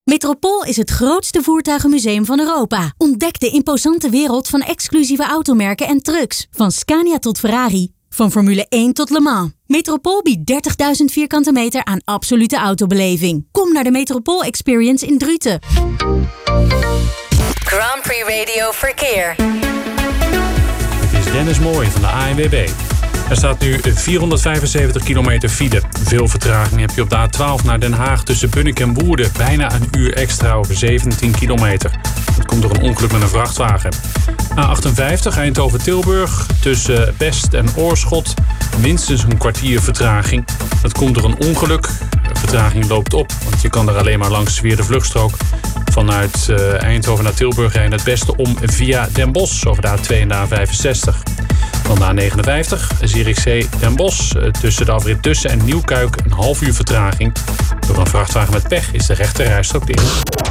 Metropool is het grootste voertuigenmuseum van Europa. Ontdek de imposante wereld van exclusieve automerken en trucks. Van Scania tot Ferrari. Van Formule 1 tot Le Mans. Metropool biedt 30.000 vierkante meter aan absolute autobeleving. Kom naar de Metropool Experience in Druten. Grand Prix Radio Verkeer. Het is Dennis Mooij van de ANWB. Er staat nu 475 kilometer file. Veel vertraging heb je op de A12 naar Den Haag tussen Bunnik en Woerden. Bijna een uur extra over 17 kilometer. Dat komt door een ongeluk met een vrachtwagen. A58 Eindhoven-Tilburg tussen Best en Oorschot. Minstens een kwartier vertraging. Dat komt door een ongeluk. De vertraging loopt op, want je kan er alleen maar langs via de vluchtstrook. Vanuit Eindhoven naar Tilburg rijden het beste om via Den Bosch over de A2 en de A65. Dan de A59, Zierikzee Den Bosch. Tussen de afrit Tussen en Nieuwkuik een half uur vertraging. Door een vrachtwagen met pech is de rechterrijstrook dicht.